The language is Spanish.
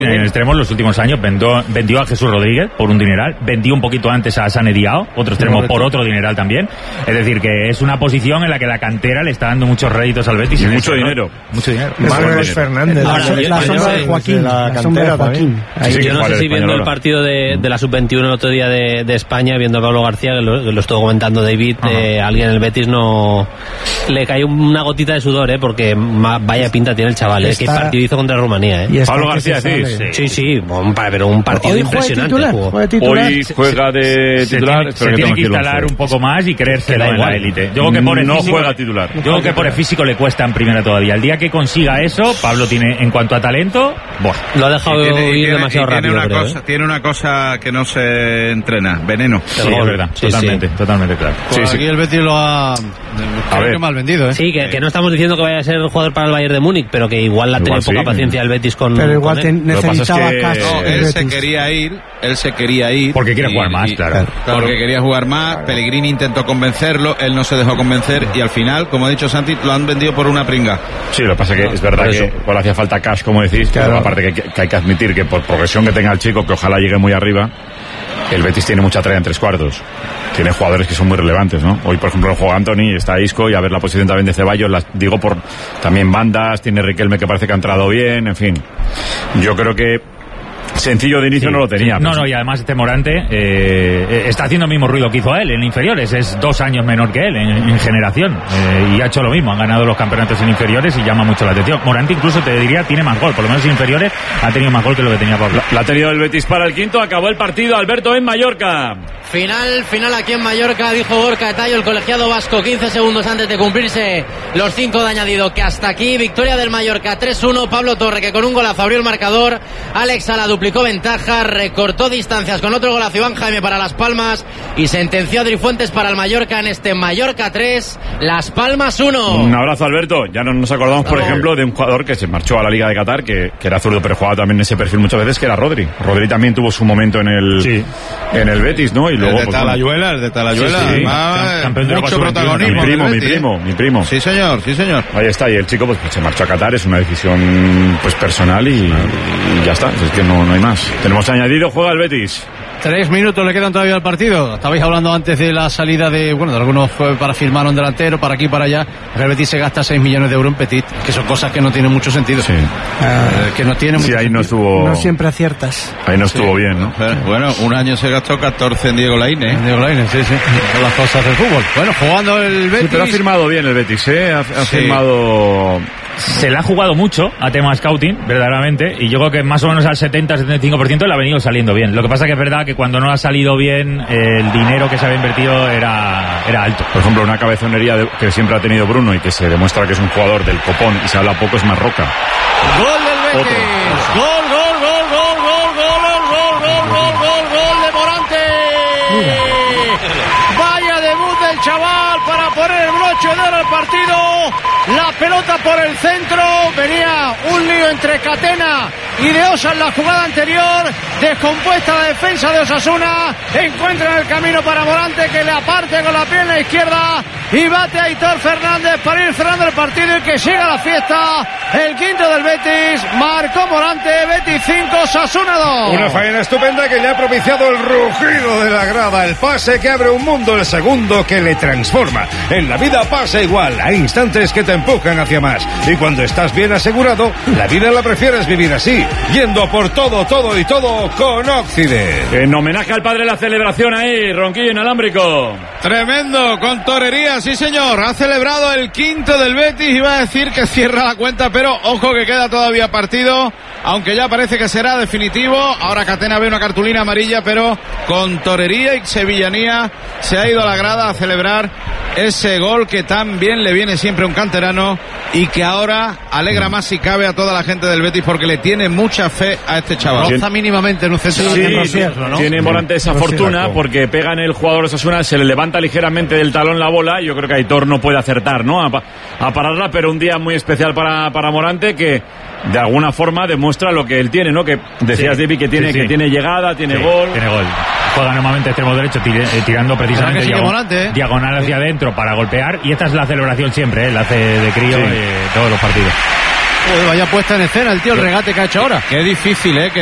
En el extremo, en los últimos años vendió a Jesús Rodríguez por un dineral, vendió un poquito antes a Sane Diao, otro extremo por otro dineral también. Es decir, que es una posición en la que la cantera le está dando muchos réditos al Betis. Y mucho dinero. Mucho dinero. Marcos Fernández. La sombra de Joaquín. La cantera Joaquín. Yo no sé si viendo el partido de la Sub-21 el otro día de España, viendo a Pablo García, que lo estuvo comentando David, alguien en el Betis no le cayó una gotita de sudor, porque vaya pinta tiene el chaval, que partido hizo contra Rumanía. Pablo García, sí, pero un partido impresionante. Hoy juega de titular. Se tiene que instalar un poco más y creérselo en la élite. Yo creo que por el físico, juega titular. Yo creo que por el físico le cuesta en primera todavía. El día que consiga eso, Pablo tiene, en cuanto a talento, lo ha dejado ir demasiado rápido. Tiene una cosa que no se entrena, veneno. Sí, es verdad, totalmente claro. Aquí el Betis lo ha mal vendido. Sí, que no estamos diciendo que vaya a ser el jugador para el Bayern de Múnich, pero que igual ha tenido poca paciencia el Betis con. Pero igual necesitaba él se quería ir porque quiere jugar más, claro. Porque quería jugar más. Pellegrini intentó convencerlo, él no se dejó convencer y al final, como ha dicho Santi, lo han vendido por una pringa. Sí, lo que pasa es que es verdad que hacía falta cash, como decís, pero aparte que hay que admitir que por progresión que tenga el chico, que ojalá llegue muy arriba, el Betis tiene mucha tralla en tres cuartos. Tiene jugadores que son muy relevantes, ¿no? Hoy, por ejemplo, juega Anthony, está Isco, y a ver la posición también de Ceballos, digo por también bandas, tiene Riquelme que parece que ha entrado bien, en fin. Yo creo que sencillo de inicio no lo tenía. No, y además este Morante está haciendo el mismo ruido que hizo él en inferiores. Es 2 años menor que él en generación. Y ha hecho lo mismo. Han ganado los campeonatos en inferiores y llama mucho la atención. Morante incluso, te diría, tiene más gol. Por lo menos en inferiores ha tenido más gol que lo que tenía Pablo. La ha tenido el Betis para el quinto. Acabó el partido, Alberto, en Mallorca. Final aquí en Mallorca, dijo Gorka Tallo, el colegiado vasco, 15 segundos antes de cumplirse los 5 de añadido, que hasta aquí, victoria del Mallorca 3-1, Pablo Torre, que con un golazo abrió el marcador, Alex Sala duplicó ventaja, recortó distancias con otro golazo Iván Jaime para Las Palmas y sentenció a Adri Fuentes para el Mallorca en este Mallorca 3, Las Palmas 1. Un abrazo, Alberto. Ya no nos acordamos, por ejemplo, de un jugador que se marchó a la Liga de Qatar, que era zurdo, pero jugaba también en ese perfil muchas veces, que era Rodri. Rodri también tuvo su momento en el Betis, ¿no? Y luego, el de Talayuela, campeón de mucho protagonismo. Mi primo. Sí, señor. Ahí está, y el chico pues se marchó a Qatar, es una decisión pues personal y ya está, es que no hay más. Tenemos añadido, juega el Betis. 3 minutos le quedan todavía al partido. Estabais hablando antes de la salida de algunos para firmar un delantero, para aquí, para allá. El Betis se gasta 6 millones de euros en Petit, que son cosas que no tienen mucho sentido. Sí. Que no tienen mucho sentido. No siempre aciertas. Ahí no estuvo bien, ¿no? Bueno, un año se gastó 14 en Diego Lainez. Sí. Son las cosas del fútbol. Bueno, jugando el Betis. Sí, pero ha firmado bien el Betis, Ha firmado. Se le ha jugado mucho a tema scouting, verdaderamente, y yo creo que más o menos al 70-75% le ha venido saliendo bien. Lo que pasa que es verdad que cuando no ha salido bien, el dinero que se había invertido era alto. Por ejemplo, una cabezonería que siempre ha tenido Bruno y que se demuestra que es un jugador del copón y se habla poco es Marroca. Gol del Betis. Gol de Morante. Vaya debut del chaval para poner el broche de oro al partido. La pelota por el centro, venía un lío entre Catena y De Osa en la jugada anterior, descompuesta la defensa de Osasuna, encuentra el camino para Morante, que le aparte con la pierna izquierda y bate a Aitor Fernández para ir cerrando el partido y que siga la fiesta. El quinto del Betis, marcó Morante. Betis 5, Osasuna 2. Una faena estupenda que le ha propiciado el rugido de la grada, el pase que abre un mundo, el segundo que le transforma. En la vida pasa igual, hay instantes que te empujan hacia más, y cuando estás bien asegurado, la vida la prefieres vivir así, yendo por todo con Occident. En homenaje al padre, la celebración ahí, ronquillo inalámbrico. Tremendo, con torería, sí señor. Ha celebrado el quinto del Betis, iba a decir que cierra la cuenta, pero ojo que queda todavía partido, aunque ya parece que será definitivo. Ahora Catena ve una cartulina amarilla, pero con torería y sevillanía se ha ido a la grada a celebrar ese gol que tan bien le viene siempre a un canterano y que ahora alegra más si cabe a toda la gente del Betis, porque le tiene mucha fe a este chaval. Roza mínimamente en un centro ¿no? Tiene Morante esa fortuna porque pega en el jugador Osasuna, se le levanta ligeramente del talón la bola. Yo creo que Aitor no puede acertar, ¿no? A pararla, pero un día muy especial para Morante, que de alguna forma demuestra lo que él tiene, ¿no? Que decías, David, que tiene llegada, tiene gol. Tiene gol. Juega normalmente extremo derecho tirando precisamente diagonal hacia adentro para golpear, y esta es la celebración siempre, la hace de crío todos los partidos. Joder, vaya puesta en escena el tío, el regate que ha hecho ahora. Qué difícil,